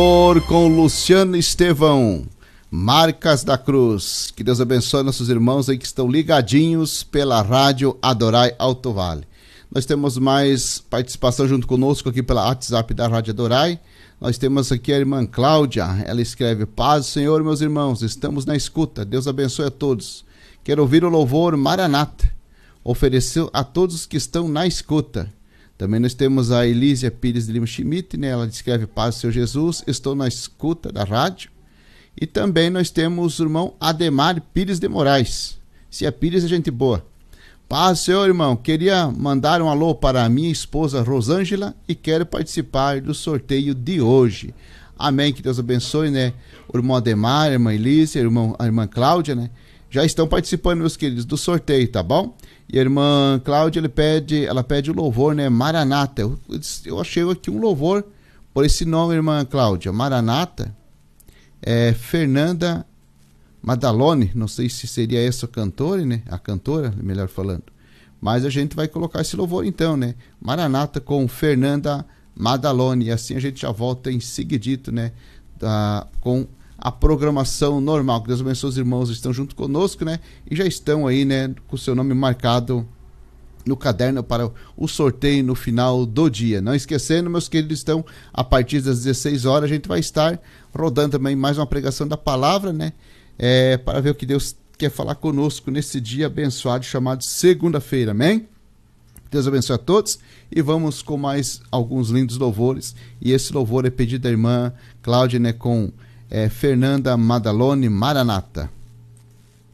Com Luciano Estevão, Marcas da Cruz. Que Deus abençoe nossos irmãos aí que estão ligadinhos pela rádio Adorai Alto Vale. Nós temos mais participação junto conosco aqui pela WhatsApp da Rádio Adorai. Nós temos aqui a irmã Cláudia, ela escreve: paz, Senhor, meus irmãos, estamos na escuta, Deus abençoe a todos. Quero ouvir o louvor Maranata, ofereceu a todos que estão na escuta. Também nós temos a Elísia Pires de Lima Schmidt, né? Ela escreve: paz, Senhor Jesus, estou na escuta da rádio. E também nós temos o irmão Ademar Pires de Moraes. Se é Pires, é gente boa. Paz, Senhor, irmão, queria mandar um alô para a minha esposa Rosângela e quero participar do sorteio de hoje. Amém, que Deus abençoe, né? O irmão Ademar, a irmã Elísia, a irmã Cláudia, né? Já estão participando, meus queridos, do sorteio, tá bom? E a irmã Cláudia, ela pede o louvor, né? Maranata. Eu achei aqui um louvor por esse nome, irmã Cláudia. Maranata. Fernanda Madalone. Não sei se seria essa a cantora, né? A cantora, melhor falando. Mas a gente vai colocar esse louvor então, né? Maranata com Fernanda Madalone. E assim a gente já volta em seguidito, né? Com a programação normal. Que Deus abençoe os irmãos que estão junto conosco, né? E já estão aí, né? Com o seu nome marcado no caderno para o sorteio no final do dia. Não esquecendo, meus queridos, estão a partir das 16 horas a gente vai estar rodando também mais uma pregação da palavra, né? Para ver o que Deus quer falar conosco nesse dia abençoado chamado segunda-feira, amém? Deus abençoe a todos e vamos com mais alguns lindos louvores. E esse louvor é pedido da irmã Cláudia, né? Com Fernanda Madalone, Maranata.